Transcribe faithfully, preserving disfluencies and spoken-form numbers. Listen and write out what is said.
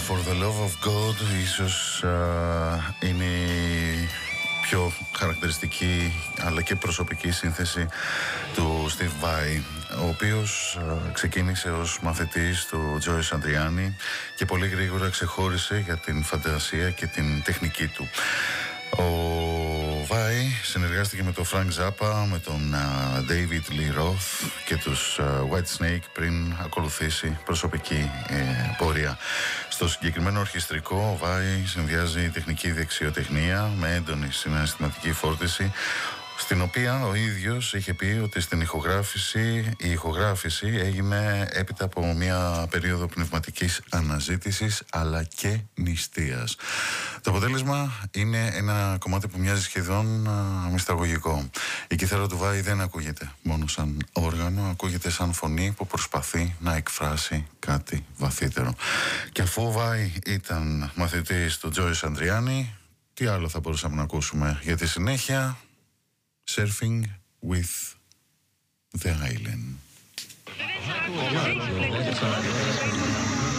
For the Love of God ίσως uh, είναι η πιο χαρακτηριστική αλλά και προσωπική σύνθεση του Steve Vai, ο οποίος uh, ξεκίνησε ως μαθητής του Joyce Andriani και πολύ γρήγορα ξεχώρισε για την φαντασία και την τεχνική του. Ο Vai συνεργάστηκε με τον Frank Zappa, με τον uh, David Lee Roth και τους uh, Whitesnake πριν ακολουθήσει προσωπική ε, πορεία. Στο συγκεκριμένο ορχιστρικό, ο Vai συνδυάζει τεχνική δεξιοτεχνία με έντονη συναισθηματική φόρτιση, στην οποία ο ίδιος είχε πει ότι στην ηχογράφηση, η ηχογράφηση έγινε έπειτα από μια περίοδο πνευματικής αναζήτησης αλλά και νηστείας. Το αποτέλεσμα είναι ένα κομμάτι που μοιάζει σχεδόν α, μυσταγωγικό. Η κιθάρα του Vai δεν ακούγεται μόνο σαν όργανο, ακούγεται σαν φωνή που προσπαθεί να εκφράσει κάτι βαθύτερο. Και αφού ο Vai ήταν μαθητής του Joyce Andriani, τι άλλο θα μπορούσαμε να ακούσουμε για τη συνέχεια? Surfing with the Island.